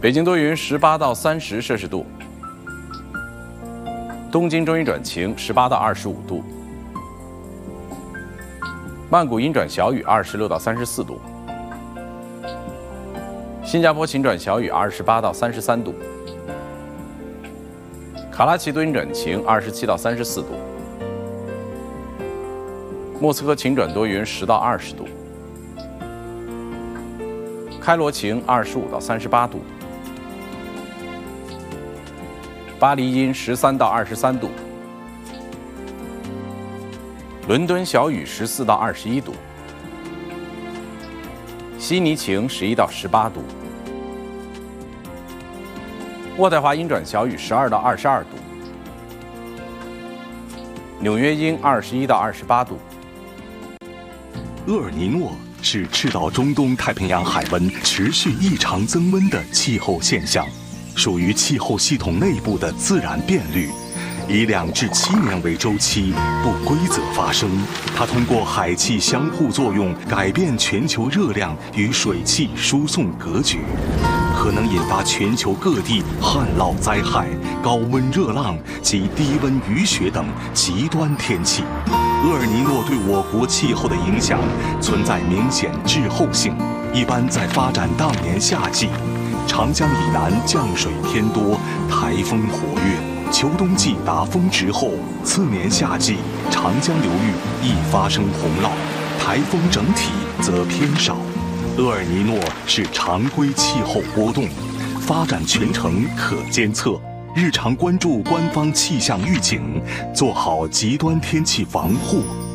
北京多云，18到30摄氏度。东京中阴转晴，18到25度。曼谷阴转小雨，26到34度。新加坡晴转小雨，28到33度。卡拉奇多云转晴，27到34度。莫斯科晴转多云，10到20度。开罗晴，25到38度。巴黎阴13到23度。伦敦小雨14到21度。悉尼晴11到18度。渥太华阴转小雨12到22度。纽约阴21到28度。 厄尔尼诺是赤道中东太平洋海温持续异常增温的气候现象，属于气候系统内部的自然变律，以2至7年为周期，不规则发生。它通过海气相互作用改变全球热量与水汽输送格局，可能引发全球各地旱涝灾害、高温热浪及低温雨雪等极端天气。厄尔尼诺对我国气候的影响存在明显滞后性，一般在发展当年夏季，长江以南降水偏多，台风活跃；秋冬季达峰值后，次年夏季长江流域易发生洪涝，台风整体则偏少。厄尔尼诺是常规气候波动，发展全程可监测，日常关注官方气象预警，做好极端天气防护。